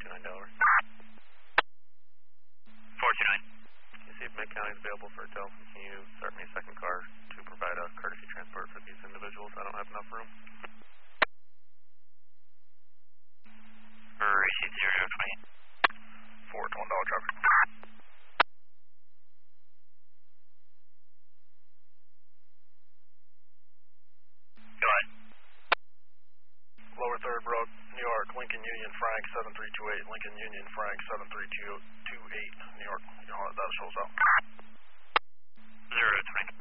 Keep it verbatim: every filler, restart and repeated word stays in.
two nine Delaware. four two nine. Can you see if Mid County is available for a Delta? Can you start me a second car to provide a courtesy transport for these individuals? I don't have enough room. Receive zero twenty. four to one dollar traffic. Go ahead. Lower Third Road, New York, Lincoln Union Frank seven three two eight, Lincoln Union Frank seven three two eight, New York. You know, that shows up. zero twenty.